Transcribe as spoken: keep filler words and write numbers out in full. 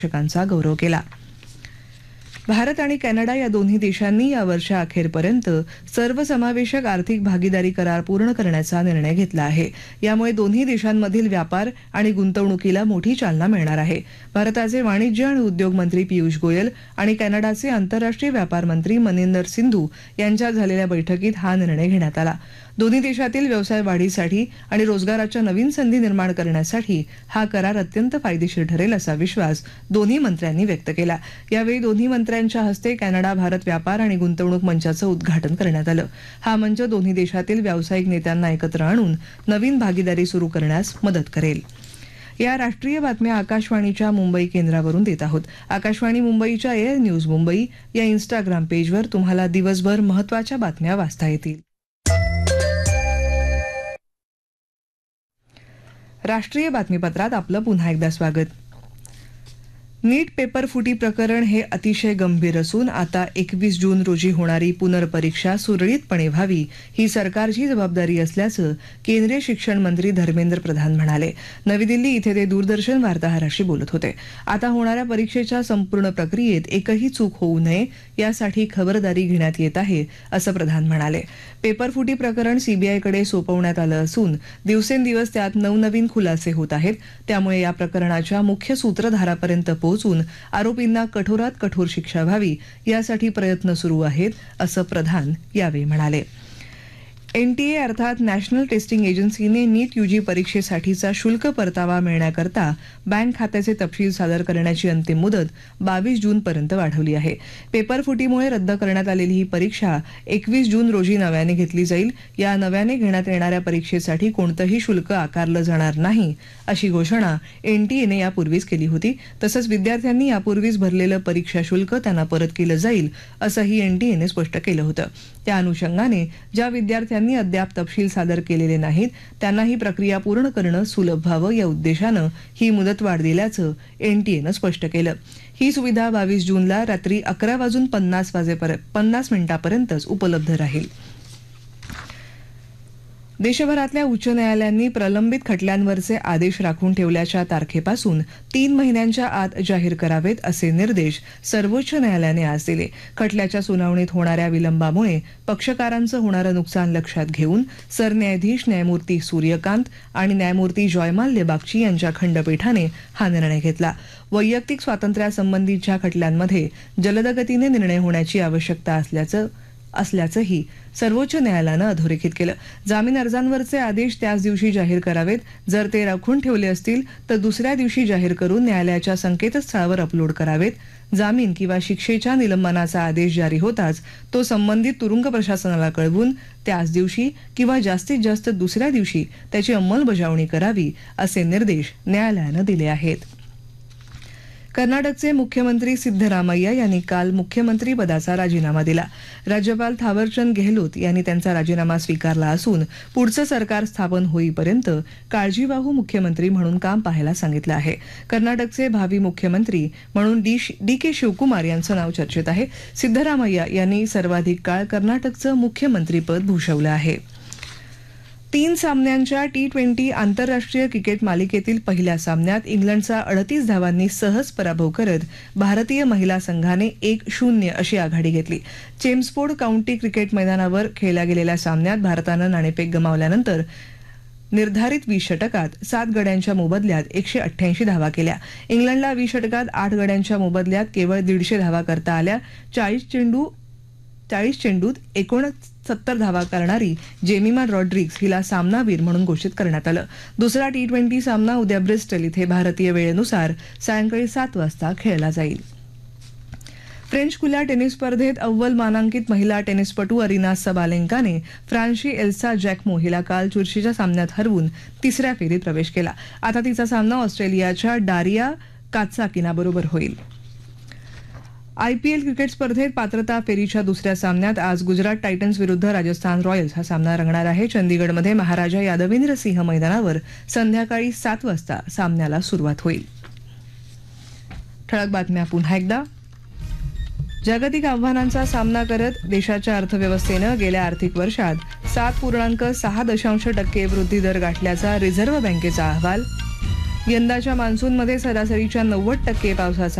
शिक्षकांचा गौरव केला. भारत आणि कॅनडा या दोन्ही देशांनी या वर्षाअखेरपर्यंत सर्वसमावेशक आर्थिक भागीदारी करार पूर्ण करण्याचा निर्णय घेतला आहे. यामुळे दोन्ही देशांमधील व्यापार आणि गुंतवणुकीला मोठी चालना मिळणार आहे. भारताचे वाणिज्य आणि उद्योग मंत्री पियुष गोयल आणि कॅनडाचे आंतरराष्ट्रीय व्यापार मंत्री मनिंदर सिंधू यांच्यात झालेल्या बैठकीत हा निर्णय घेण्यात आला. दोन्ही देशातील व्यवसाय वाढीसाठी आणि रोजगाराच्या नवीन संधी निर्माण करण्यासाठी हा करार अत्यंत फायदेशीर ठरेल असा विश्वास दोन्ही मंत्र्यांनी व्यक्त केला. यावेळी दोन्ही मंत्र्यांच्या हस्ते कॅनडा भारत व्यापार आणि गुंतवणूक मंचाचं उद्घाटन करण्यात आलं. हा मंच दोन्ही देशातील व्यावसायिक नेत्यांना एकत्र आणून नवीन भागीदारी सुरू करण्यास मदत करेल. या राष्ट्रीय बातम्या आकाशवाणीच्या मुंबई केंद्रावरून देत आहोत. आकाशवाणी मुंबईच्या एअर न्यूज मुंबई या इन्स्टाग्राम पेजवर तुम्हाला दिवसभर महत्त्वाच्या बातम्या वाचता येतील. राष्ट्रीय बातमीपत्रात आपलं पुन्हा एकदा स्वागत. नीट पेपर फुटी प्रकरण हे अतिशय गंभीर असून आता एकवीस जून रोजी होणारी पुनर्परीक्षा सुरळीतपणे व्हावी ही सरकारची जबाबदारी असल्याचं केंद्रीय शिक्षण मंत्री धर्मेंद्र प्रधान म्हणाले. नवी दिल्ली इथे ते दूरदर्शन वार्ताहराशी बोलत होते. आता होणाऱ्या परीक्षेच्या संपूर्ण प्रक्रियेत एकही चूक होऊ नये यासाठी खबरदारी घेण्यात येत आहे असं प्रधान म्हणाले. पेपरफुटी प्रकरण सीबीआयकडे सोपवण्यात आलं असून दिवसेंदिवस त्यात नवनवीन खुलासे होत आहेत. त्यामुळे या प्रकरणाच्या मुख्य सूत्रधारापर्यंत पोहोचून आरोपींना कठोरात कठोर शिक्षा व्हावी यासाठी प्रयत्न सुरू आहेत असं प्रधान यावेळी म्हणाले. एनटीए अर्थात नॅशनल टेस्टिंग एजन्सीने नीट यूजी परीक्षेसाठीचा शुल्क परतावा मिळण्याकरता बँक खात्याचे तपशील सादर करण्याची अंतिम मुदत बावीस जूनपर्यंत वाढवली आहे. पेपरफुटीमुळे रद्द करण्यात आलेली ही परीक्षा एकवीस जून रोजी नव्याने घेतली जाईल. या नव्याने घेण्यात येणाऱ्या परीक्षेसाठी कोणतंही शुल्क आकारलं जाणार नाही अशी घोषणा एनटीएने यापूर्वीच केली होती. तसंच विद्यार्थ्यांनी यापूर्वीच भरलेलं परीक्षा शुल्क त्यांना परत केलं जाईल असंही एनटीएने स्पष्ट केलं होतं. त्या अनुषंगाने ज्या विद्यार्थ्यांनी अद्याप तपशील सादर केलेले नाहीत त्यांना ही प्रक्रिया पूर्ण करणं सुलभ व्हावं या उद्देशानं ही मुदतवाढ दिल्याचं एनटीएनं स्पष्ट केलं. ही सुविधा बावीस जूनला रात्री अकरा वाजून पन्नास वाजेपर्यंत पन्नास मिनिटांपर्यंतच उपलब्ध राहील. देशभरातल्या उच्च न्यायालयांनी प्रलंबित खटल्यांवरचे आदेश राखून ठेवल्याच्या तारखेपासून तीन महिन्यांच्या आत जाहीर करावेत असे निर्देश सर्वोच्च न्यायालयाने आज दिले. खटल्याच्या सुनावणीत होणाऱ्या विलंबामुळे पक्षकारांचं होणारं नुकसान लक्षात घेऊन सरन्यायाधीश न्यायमूर्ती सूर्यकांत आणि न्यायमूर्ती जयमाल्य बागची यांच्या खंडपीठाने हा निर्णय घेतला. वैयक्तिक स्वातंत्र्यासंबंधीच्या खटल्यांमध्ये जलदगतीने निर्णय होण्याची आवश्यकता असल्याचं असल्याचंही सर्वोच्च न्यायालयानं अधोरेखित केलं. जामीन अर्जांवरचे आदेश त्याच दिवशी जाहीर करावेत. जर ते राखून ठेवले असतील तर दुसऱ्या दिवशी जाहीर करून न्यायालयाच्या संकेतस्थळावर अपलोड करावेत. जामीन किंवा शिक्षेच्या निलंबनाचा आदेश जारी होताच तो संबंधित तुरुंग प्रशासनाला कळवून त्याच दिवशी किंवा जास्तीत जास्त दुसऱ्या दिवशी त्याची अंमलबजावणी करावी असे निर्देश न्यायालयानं दिले आहेत. कर्नाटकचे मुख्यमंत्री सिद्धरामय्या यांनी काल मुख्यमंत्री पदाचा राजीनामा दिला. राज्यपाल थावरचंद गेहलोत यांनी त्यांचा राजीनामा स्वीकारला असून पुढचं सरकार स्थापन होईपर्यंत काळजीवाहू मुख्यमंत्री म्हणून काम पाहायला सांगितलं आहे. कर्नाटकचे भावी मुख्यमंत्री म्हणून डी के शिवकुमार यांचं नाव चर्चेत आहे. सिद्धरामय्या यांनी सर्वाधिक काळ कर्नाटकचं मुख्यमंत्रीपद भूषवलं आहे. तीन सामन्यांच्या टी ट्वेंटी आंतरराष्ट्रीय क्रिकेट मालिकेतील पहिल्या सामन्यात इंग्लंडचा अडतीस धावांनी सहज पराभव करत भारतीय महिला संघाने एक शून्य अशी आघाडी घेतली. चेम्सफोर्ड काउंटी क्रिकेट मैदानावर खेळल्या गेलेल्या सामन्यात भारतानं नाणेफेक गमावल्यानंतर निर्धारित वीस षटकात सात गड्यांच्या मोबदल्यात एकशे अठ्ठ्याऐंशी धावा केल्या. इंग्लंडला वीस षटकात आठ गड्यांच्या मोबदल्यात केवळ दीडशे धावा करता आल्या. चाळीस चेंडू चाळीस चेंडूत एकोणसत्तर धावा करणारी जेमिमा रॉड्रिग्स हिला सामनावीर म्हणून घोषित करण्यात आलं. दुसरा टी ट्वेंटी सामना उद्या ब्रिस्टल इथे भारतीय वेळेनुसार सायंकाळी सात वाजता खेळला जाईल. फ्रेंच खुल्या टेनिस स्पर्धेत अव्वल मानांकित महिला टेनिसपटू अरिना सबालेंकाने फ्रान्सची एल्सा जॅकमो हिला काल चुरशीच्या सामन्यात हरवून तिसऱ्या फेरीत प्रवेश केला. आता तिचा सामना ऑस्ट्रेलियाच्या डारिया कात्साकिनाबरोबर होईल. आयपीएल क्रिकेट स्पर्धेत पात्रता फेरीच्या दुसऱ्या सामन्यात आज गुजरात टायटन्स विरुद्ध राजस्थान रॉयल्स हा सामना रंगणार आहे. चंदीगडमध्ये महाराजा यादवेंद्र सिंह मैदानावर संध्याकाळी सात वाजता सामन्याला सुरुवात होईल. ठळक बातम्या पुन्हा एकदा. जागतिक आव्हानांचा सामना करत देशाच्या अर्थव्यवस्थेनं गेल्या आर्थिक वर्षात सात पूर्णांक सहा दशांश टक्के वृद्धी दर गाठल्याचा रिझर्व्ह बँकेचा अहवाल. यंदाच्या मान्सूनमध्ये सरासरीच्या नव्वद टक्के पावसाचा